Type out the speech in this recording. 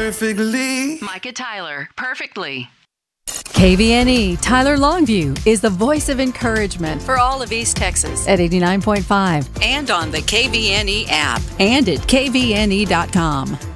perfectly. Micah Tyler, perfectly. KVNE Tyler Longview is the voice of encouragement for all of East Texas at 89.5 And on the KVNE app. and at kvne.com.